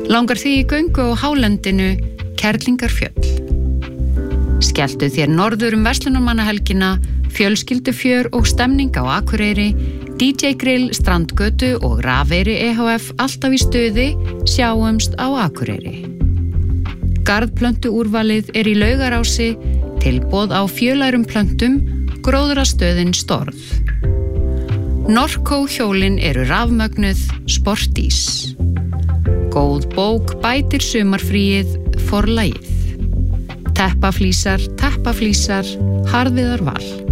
Langar því í göngu á hálendinu, Kerlingarfjöll. Skelltu þér norður verslunarmannahelgina, fjölskyldufjör og stemning á Akureyri, DJ Grill, Strandgötu og Rafeyri EHF alltaf í stuði, sjáumst á Akureyri. Garðplöntu úrvalið í Laugarási, tilboð á fjölærum plöntum, gróðrastöðin Storð. Norco hjólin eru rafmögnuð, Sportís. Góð bók bætir sumarfríið, Forlagið. Teppaflísar, Harðviðar Val.